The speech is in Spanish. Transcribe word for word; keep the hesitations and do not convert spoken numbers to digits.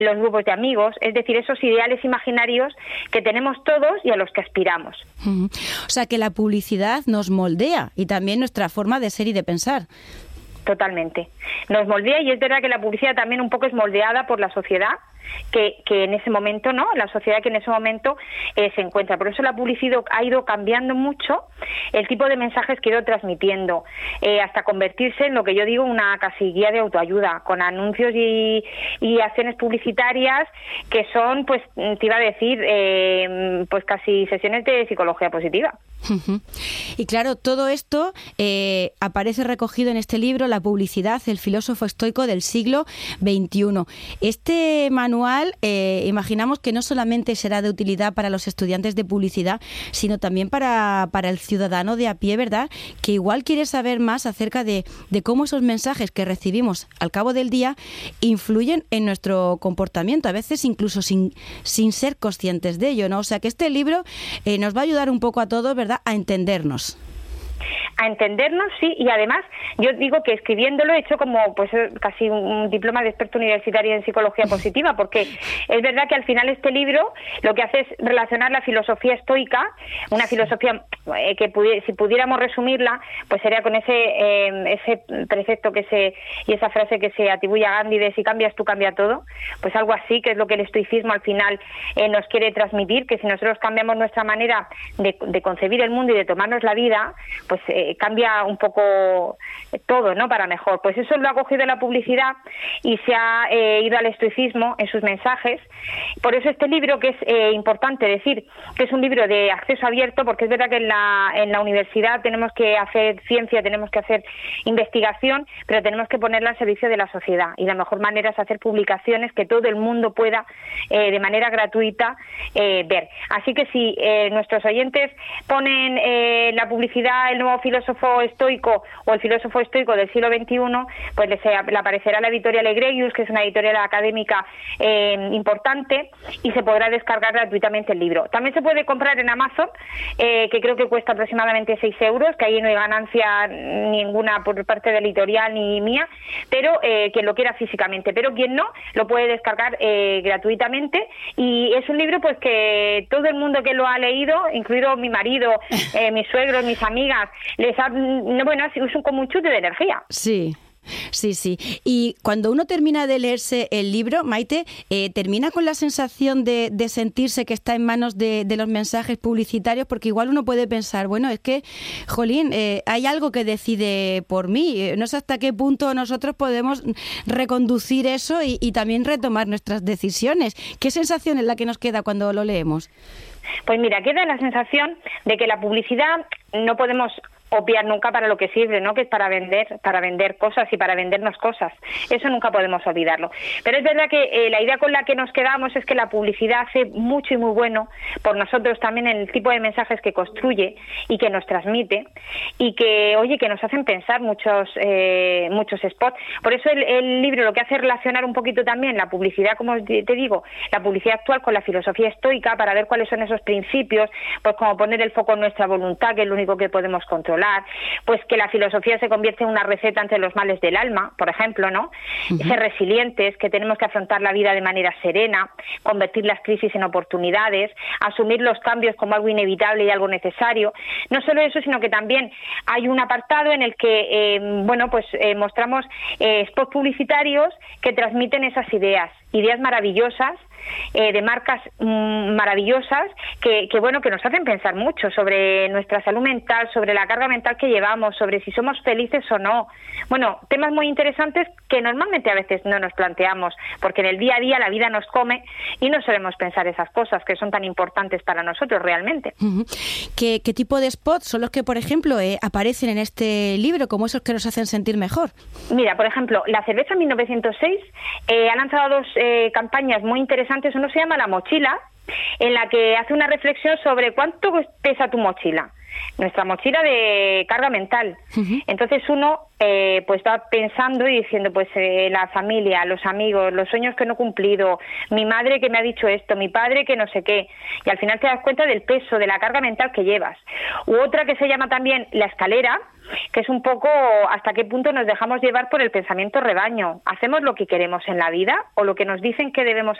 los grupos de amigos, es decir, esos ideales imaginarios que tenemos todos y a los que aspiramos. Uh-huh. O sea, que la publicidad nos moldea y también nuestra forma de ser y de pensar. Totalmente. Nos moldea, y es verdad que la publicidad también un poco es moldeada por la sociedad que, que en ese momento, ¿no? La sociedad que en ese momento eh, se encuentra. Por eso la publicidad ha ido cambiando mucho el tipo de mensajes que ha ido transmitiendo, eh, hasta convertirse en lo que yo digo una casi guía de autoayuda, con anuncios y, y acciones publicitarias que son, pues, te iba a decir, eh, pues casi sesiones de psicología positiva. Uh-huh. Y claro, todo esto eh, aparece recogido en este libro, La publicidad, el filósofo estoico del siglo veintiuno. Este manual, eh, imaginamos que no solamente será de utilidad para los estudiantes de publicidad, sino también para, para el ciudadano de a pie, ¿verdad? Que igual quiere saber más acerca de, de cómo esos mensajes que recibimos al cabo del día influyen en nuestro comportamiento, a veces incluso sin, sin ser conscientes de ello, ¿no? O sea que este libro eh, nos va a ayudar un poco a todos, ¿verdad?, a entendernos. A entendernos, sí, y además yo digo que escribiéndolo he hecho como pues casi un diploma de experto universitario en psicología positiva, porque es verdad que al final este libro lo que hace es relacionar la filosofía estoica, una filosofía eh, que pudi- si pudiéramos resumirla, pues sería con ese eh, ese precepto que se y esa frase que se atribuye a Gandhi de si cambias tú cambia todo, pues algo así, que es lo que el estoicismo al final eh, nos quiere transmitir, que si nosotros cambiamos nuestra manera de, de concebir el mundo y de tomarnos la vida, pues eh, cambia un poco todo, ¿no?, para mejor. Pues eso lo ha cogido la publicidad y se ha eh, ido al estoicismo en sus mensajes. Por eso este libro, que es eh, importante decir que es un libro de acceso abierto, porque es verdad que en la, en la universidad tenemos que hacer ciencia, tenemos que hacer investigación, pero tenemos que ponerla al servicio de la sociedad, y la mejor manera es hacer publicaciones que todo el mundo pueda eh, de manera gratuita eh, ver. Así que si eh, nuestros oyentes ponen eh, la publicidad, el nuevo filósofo estoico o el filósofo estoico del siglo veintiuno, pues les le aparecerá la editorial Egregius, que es una editorial académica eh, importante, y se podrá descargar gratuitamente el libro. También se puede comprar en Amazon, eh, que creo que cuesta aproximadamente seis euros, que ahí no hay ganancia ninguna por parte de la editorial ni mía, pero eh, quien lo quiera físicamente, pero quien no, lo puede descargar eh, gratuitamente, y es un libro pues que todo el mundo que lo ha leído, incluido mi marido, eh, mis suegros, mis amigas, les ha, no, bueno, es un, como un chute de energía. Sí. Sí, sí. Y cuando uno termina de leerse el libro, Maite, eh, termina con la sensación de, de sentirse que está en manos de, de los mensajes publicitarios, porque igual uno puede pensar, bueno, es que, jolín, eh, hay algo que decide por mí. No sé hasta qué punto nosotros podemos reconducir eso y, y también retomar nuestras decisiones. ¿Qué sensación es la que nos queda cuando lo leemos? Pues mira, queda la sensación de que la publicidad no podemos obviar nunca para lo que sirve, ¿no?, que es para vender, para vender cosas y para vendernos cosas. Eso nunca podemos olvidarlo. Pero es verdad que eh, la idea con la que nos quedamos es que la publicidad hace mucho y muy bueno por nosotros también en el tipo de mensajes que construye y que nos transmite, y que, oye, que nos hacen pensar muchos eh, muchos spots. Por eso el, el libro lo que hace es relacionar un poquito también la publicidad, como te digo, la publicidad actual con la filosofía estoica, para ver cuáles son esos principios, pues como poner el foco en nuestra voluntad, que es lo único que podemos controlar, pues que la filosofía se convierte en una receta ante los males del alma, por ejemplo, ¿no? Uh-huh. Ser resilientes, que tenemos que afrontar la vida de manera serena, convertir las crisis en oportunidades, asumir los cambios como algo inevitable y algo necesario. No solo eso, sino que también hay un apartado en el que, eh, bueno, pues eh, mostramos eh, spots publicitarios que transmiten esas ideas, ideas maravillosas, Eh, de marcas mmm, maravillosas que, que bueno que nos hacen pensar mucho sobre nuestra salud mental, sobre la carga mental que llevamos, sobre si somos felices o no. Bueno, temas muy interesantes que normalmente a veces no nos planteamos, porque en el día a día la vida nos come y no solemos pensar esas cosas que son tan importantes para nosotros realmente. Uh-huh. ¿Qué, qué tipo de spots son los que, por ejemplo, eh, aparecen en este libro, como esos que nos hacen sentir mejor? Mira, por ejemplo, la cerveza mil novecientos seis eh, ha lanzado dos eh, campañas muy interesantes. Uno se llama La Mochila, en la que hace una reflexión sobre cuánto pesa tu mochila. nuestra mochila de carga mental. Uh-huh. Entonces uno eh, pues va pensando y diciendo, pues eh, la familia, los amigos, los sueños que no he cumplido, mi madre que me ha dicho esto, mi padre que no sé qué, y al final te das cuenta del peso, de la carga mental que llevas. U otra que se llama también la escalera, que es un poco hasta qué punto nos dejamos llevar por el pensamiento rebaño. ¿Hacemos lo que queremos en la vida o lo que nos dicen que debemos